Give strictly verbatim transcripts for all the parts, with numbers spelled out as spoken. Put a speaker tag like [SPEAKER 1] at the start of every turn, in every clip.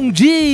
[SPEAKER 1] Bom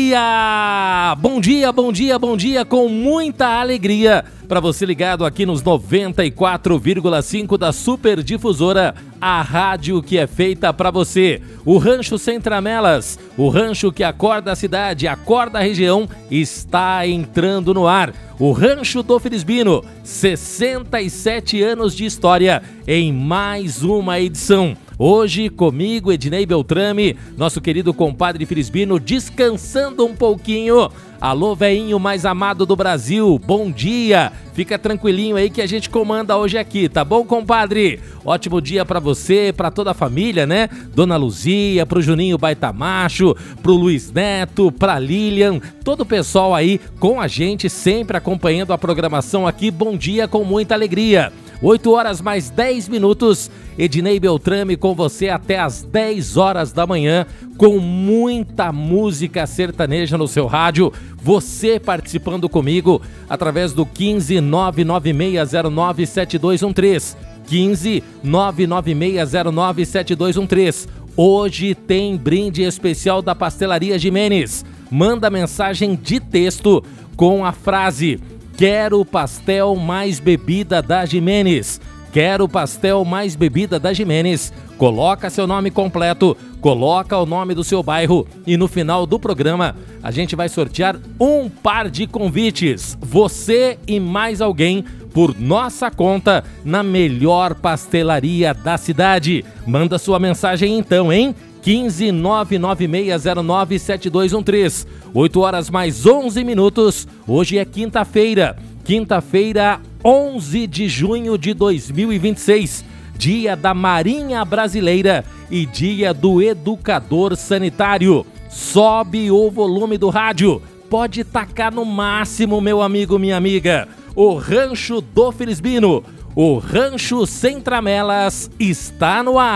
[SPEAKER 1] dia! Bom dia, bom dia, bom dia, com muita alegria para você ligado aqui nos noventa e quatro vírgula cinco da Super Difusora, a rádio que é feita para você. O Rancho Sem Tramelas, o rancho que acorda a cidade, acorda a região, está entrando no ar. O Rancho do Filisbino, sessenta e sete anos de história em mais uma edição. Hoje comigo, Ednei Beltrame, nosso querido compadre Filisbino, descansando um pouquinho. Alô, veinho mais amado do Brasil, bom dia. Fica tranquilinho aí que a gente comanda hoje aqui, tá bom, compadre? Ótimo dia pra você, pra toda a família, né? Dona Luzia, pro Juninho Baitamacho, pro Luiz Neto, pra Lilian, todo o pessoal aí com a gente, sempre acompanhando a programação aqui. Bom dia com muita alegria. oito horas mais dez minutos, Ednei Beltrame com você até as dez horas da manhã, com muita música sertaneja no seu rádio. Você participando comigo através do quinze nove nove seis zero nove sete dois um três. quinze nove nove seis zero nove sete dois um três. Hoje tem brinde especial da Pastelaria Jimenez. Manda mensagem de texto com a frase: quero pastel mais bebida da Jimenez. Quero pastel mais bebida da Jimenez. Coloca seu nome completo, coloca o nome do seu bairro e no final do programa a gente vai sortear um par de convites. Você e mais alguém por nossa conta na melhor pastelaria da cidade. Manda sua mensagem então, hein? quinze nove nove seis zero nove sete dois um três. oito horas mais onze minutos. Hoje é quinta-feira. Quinta-feira, onze de junho de dois mil e vinte e seis. Dia da Marinha Brasileira e dia do Educador Sanitário. Sobe o volume do rádio. Pode tacar no máximo, meu amigo, minha amiga. O Rancho do Filisbino, o Rancho Sem Tramelas, está no ar.